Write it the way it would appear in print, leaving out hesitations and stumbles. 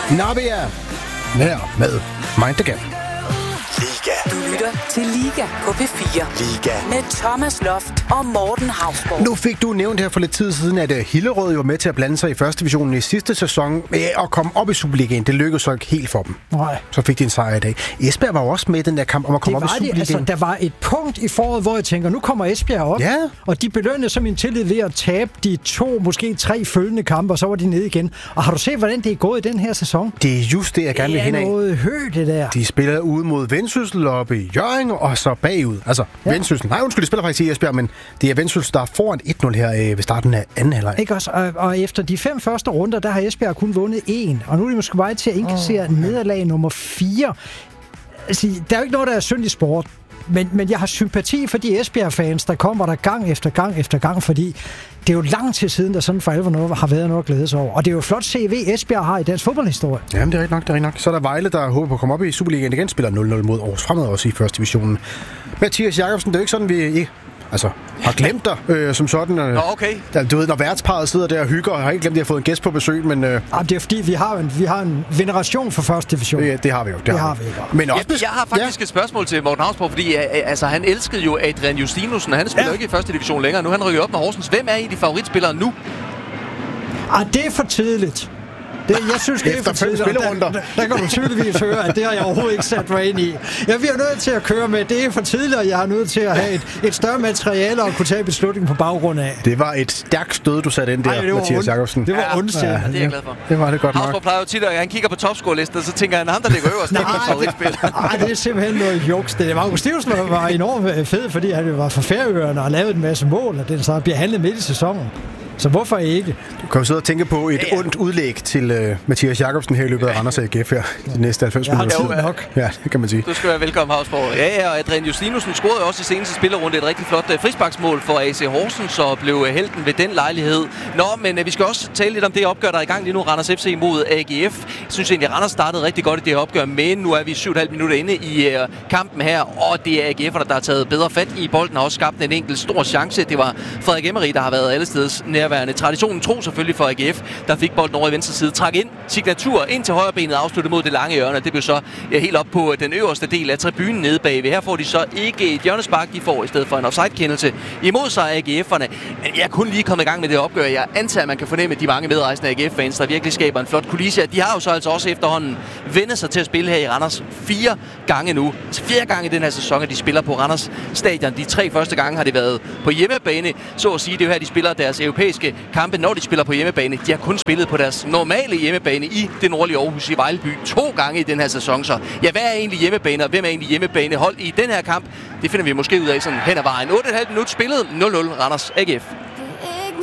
Nabia. Her med Mind the Gap. Du lytter til Liga på P4. Med Thomas Loft og Morten Hausborg. Nu fik du nævnt her for lidt tid siden, at Hillerød var med til at blande sig i første divisionen i sidste sæson og komme op i Superligaen. Det lykkedes så ikke helt for dem. Nej. Så fik de en sejr i dag. Esbjerg var også med i den der kamp om at komme op i Superligaen. Altså, der var et punkt i foråret, hvor jeg tænker, nu kommer Esbjerg op. Ja. Og de belønnede så min tillid ved at tabe de 2, måske 3 følgende kampe, og så var de nede igen. Og har du set, hvordan det er gået i den her sæson? Det er just det, jeg gerne vil hen af. Det er noget det der. De spiller ude mod Vendsyssel oppe i Hjørring, og så bagud. Altså, ja. Vendsyssel. Nej, undskyld, de spiller faktisk i Esbjerg, men det er Vendsyssel, der er foran 1-0 her ved starten af anden halvleg. Ikke også? Og efter de 5 første runder, der har Esbjerg kun vundet 1. Og nu er de måske vej til at indkassere nederlag nummer 4. Altså, der er jo ikke noget, der er synd i sport. Men jeg har sympati for de Esbjerg-fans, der kommer der gang efter gang, fordi det er jo lang tid siden, der sådan for alvor har været noget at glæde sig over. Og det er jo flot CV, Esbjerg har i dansk fodboldhistorie. Jamen, det er rigtig nok, Så er der Vejle, der håber på at komme op i Superligaen igen, spiller 0-0 mod Aarhus Fremad også i første divisionen. Mathias Jakobsen, det er jo ikke sådan, vi har glemt dig som sådan. Okay. Du ved, når værtsparet sidder der og hygger, og har ikke glemt, at de har fået en gæst på besøg, men... Det er fordi, vi har en veneration for første division. Det har vi jo. Det har vi. Men også... Jeg har faktisk et spørgsmål til Morten Hausborg, fordi han elskede jo Adrian Justinussen. Han spiller jo ikke i første division længere. Nu han rykker op med Horsens. Hvem er egentlig favoritspillere nu? Det er for tidligt. Jeg synes, det er for tidligt. Der kan du tydeligvis høre, at det har jeg overhovedet ikke sat mig ind i. Jeg bliver nødt til at køre med, det er for tidligt, og jeg er nødt til at have et større materiale og kunne tage beslutning på baggrund af. Det var et stærkt stød, du satte ind der, Mathias Jakobsen. Det var ondt. Ja, det er jeg glad for. Det var det godt nok. Hausborg plejer jo tit, at han kigger på topscore-listen, og så tænker han, ham der ligger øverst, det er min favoritspiller. Nej, det er simpelthen noget juks. Det var August Stivsen var enormt fed, fordi han var fra Færøerne og lavede en masse mål, og den så bliver handlet midt i sæsonen. Så hvorfor ikke? Du kan jo sidde og tænke på et ondt udlæg til Mathias Jakobsen her i løbet af Randers AGF her de næste 90 minutter. Nok. Ja, det kan man sige. Du skal være velkommen, Hausborg. Ja, og Adrian Justinussen scorede jo også i seneste spillerunde et rigtig flot frisparksmål for AC Horsens og blev helten ved den lejlighed. Nå, men vi skal også tale lidt om det opgør, der er i gang lige nu. Randers FC mod AGF. Jeg synes egentlig, at Randers startede rigtig godt i det her opgør, men nu er vi 7,5 minutter inde i kampen her, og det er AGF'erne, der har taget bedre fat i bolden og også skabt en enkelt stor chance. Det var Frederik Emery, der har været allesteds nærværende. Traditionen tro selvfølgelig for AGF, der fik bolden over i venstre side, trak ind, signatur ind til højrebenet, afsluttet mod det lange hjørne. Det blev så helt op på den øverste del af tribunen nede bagved. Her får de så ikke et hjørnespark, de får i stedet for en offside-kendelse imod sig af AGF'erne. Men jeg er kun lige kommet i gang med det opgør. Jeg antager, at man kan fornemme de mange medrejsende AGF-fans, der virkelig skaber en flot kulisse. De har jo så altså også efterhånden vendt sig til at spille her i Randers 4 gange nu. Altså 4 gange i den her sæson, at de spiller på Randers stadion. De 3 første gange har det været på hjemmebane. Så at sige, det er jo her, de spiller deres europæiske kampe, når de spiller på hjemmebane. De har kun spillet på deres normale hjemmebane i det nordlige Aarhus i Vejleby 2 gange i den her sæson. Så ja, hvad er egentlig hjemmebane, og hvem er egentlig hjemmebanehold i den her kamp? Det finder vi måske ud af sådan hen ad vejen. 8,5 minutter spillet, 0-0 Randers AGF.